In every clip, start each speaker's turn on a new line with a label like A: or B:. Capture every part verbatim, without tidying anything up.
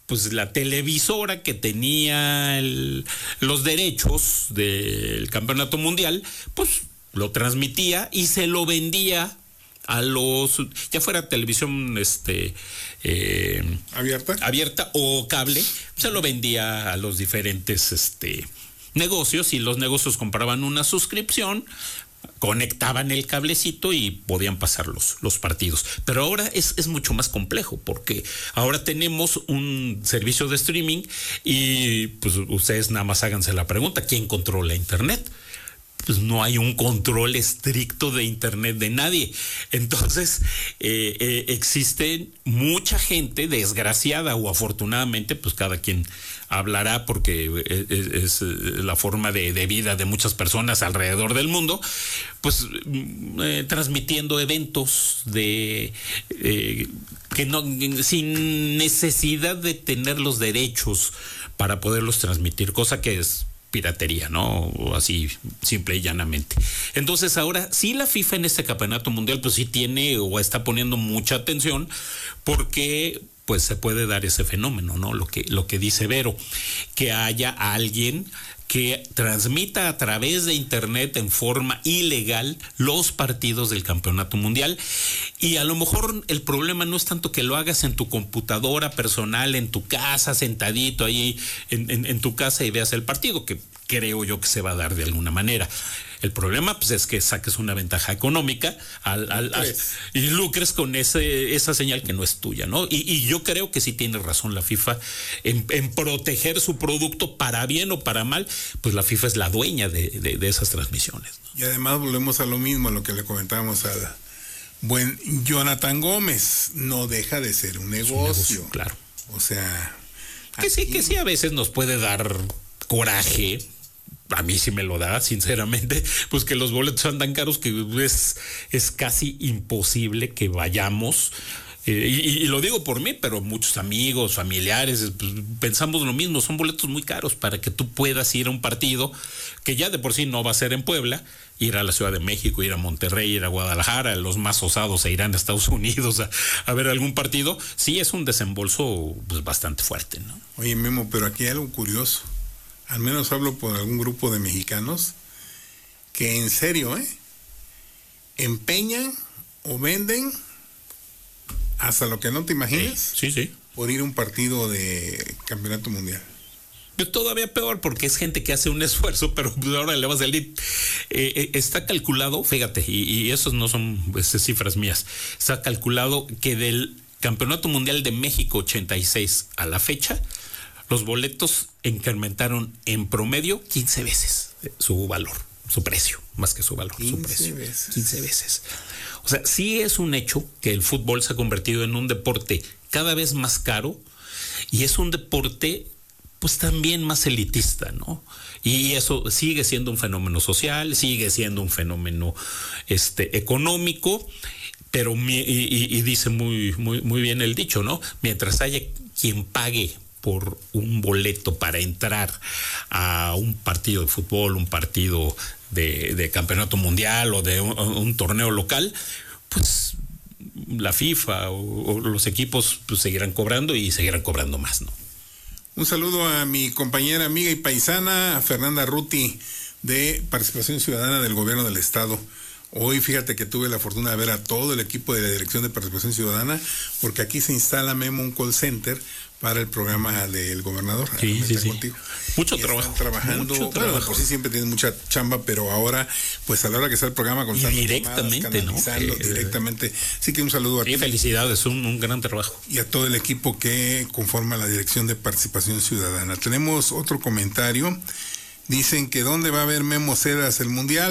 A: pues la televisora que tenía el, los derechos del campeonato mundial, pues lo transmitía y se lo vendía a los, ya fuera televisión este eh,
B: abierta
A: abierta o cable, se lo vendía a los diferentes este negocios, y los negocios compraban una suscripción, conectaban el cablecito y podían pasar los, los partidos. Pero ahora es, es mucho más complejo, porque ahora tenemos un servicio de streaming y pues ustedes nada más háganse la pregunta: ¿quién controla internet? Pues no hay un control estricto de internet de nadie. Entonces eh, eh, existe mucha gente, desgraciada o afortunadamente, pues cada quien hablará, porque es, es la forma de, de vida de muchas personas alrededor del mundo, pues eh, transmitiendo eventos de eh, que no, sin necesidad de tener los derechos para poderlos transmitir, cosa que es piratería, ¿no? O así, simple y llanamente. Entonces ahora sí, la FIFA en este campeonato mundial pues sí tiene o está poniendo mucha atención, porque pues se puede dar ese fenómeno, ¿no? Lo que, lo que dice Vero, que haya alguien que transmita a través de internet en forma ilegal los partidos del campeonato mundial. Y a lo mejor el problema no es tanto que lo hagas en tu computadora personal, en tu casa, sentadito ahí en, en, en tu casa, y veas el partido, que creo yo que se va a dar de alguna manera. El problema pues es que saques una ventaja económica al, al, al, y lucres con ese, esa señal que no es tuya, ¿no? Y, y yo creo que sí tiene razón la FIFA en, en proteger su producto, para bien o para mal, pues la FIFA es la dueña de, de, de esas transmisiones, ¿no?
B: Y además volvemos a lo mismo, a lo que le comentábamos a la buen Jonathan Gómez, no deja de ser un negocio. Un negocio,
A: claro.
B: O sea,
A: que aquí... sí, que sí a veces nos puede dar coraje. A mí sí me lo da, sinceramente, pues que los boletos son tan caros que es, es casi imposible que vayamos. Eh, y, y lo digo por mí, pero muchos amigos, familiares, pues, pensamos lo mismo. Son boletos muy caros para que tú puedas ir a un partido que ya de por sí no va a ser en Puebla, ir a la Ciudad de México, ir a Monterrey, ir a Guadalajara. Los más osados se irán a Estados Unidos a, a ver algún partido. Sí, es un desembolso pues, bastante fuerte, ¿no?
B: Oye, Memo, pero aquí hay algo curioso. Al menos hablo por algún grupo de mexicanos que en serio, ¿eh? empeñan o venden hasta lo que no te imaginas.
A: Sí, sí, sí.
B: Por ir a un partido de campeonato mundial.
A: Es todavía peor, porque es gente que hace un esfuerzo, pero ahora le va a salir. Eh, eh, está calculado, fíjate, y, y esos no son pues, cifras mías, está calculado que del Campeonato Mundial de México ochenta y seis a la fecha, los boletos incrementaron en promedio quince veces su valor, su precio, más que su valor, su precio.
B: Veces.
A: quince veces. O sea, sí es un hecho que el fútbol se ha convertido en un deporte cada vez más caro, y es un deporte pues también más elitista, ¿no? Y eso sigue siendo un fenómeno social, sigue siendo un fenómeno este económico, pero mi, y, y dice muy, muy, muy bien el dicho, ¿no? Mientras haya quien pague por un boleto para entrar a un partido de fútbol, un partido de, de campeonato mundial o de un, un torneo local, pues la FIFA o, o los equipos pues seguirán cobrando y seguirán cobrando más, ¿no?
B: Un saludo a mi compañera, amiga y paisana, a Fernanda Ruti, de Participación Ciudadana del Gobierno del Estado. Hoy fíjate que tuve la fortuna de ver a todo el equipo de la Dirección de Participación Ciudadana, porque aquí se instala, Memo, un call center para el programa del gobernador.
A: Sí, sí, sí.
B: Contigo.
A: Mucho
B: y
A: trabajo.
B: Trabajando,
A: mucho
B: bueno,
A: trabajo.
B: por sí siempre tienen mucha chamba, pero ahora, pues a la hora que está el programa, con
A: directamente, ¿no?
B: Eh, directamente. Sí, que un saludo a
A: sí,
B: ti.
A: Felicidades, un, un gran trabajo.
B: Y a todo el equipo que conforma la Dirección de Participación Ciudadana. Tenemos otro comentario. Dicen que ¿dónde va a haber Memo Cedas el Mundial?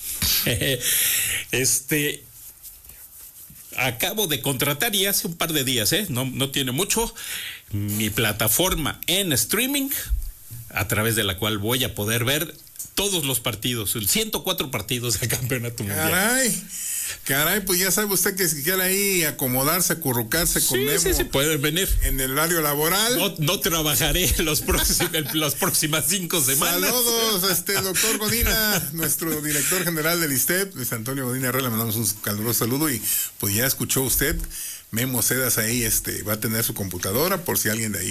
A: este... Acabo de contratar, y hace un par de días, ¿eh? no, no tiene mucho, mi plataforma en streaming, a través de la cual voy a poder ver todos los partidos, ciento cuatro partidos del campeonato mundial.
B: Caray, caray, pues ya sabe usted que si quiere ahí acomodarse, acurrucarse con
A: sí,
B: Memo.
A: Sí, sí, pueden venir.
B: En el horario laboral.
A: No, no trabajaré los próximos, las próximas cinco semanas.
B: Saludos, este doctor Godina, nuestro director general del I S T E P, Luis Antonio Godina Herrera, le mandamos un caluroso saludo. Y pues ya escuchó usted, Memo Cedas ahí este va a tener su computadora por si alguien de ahí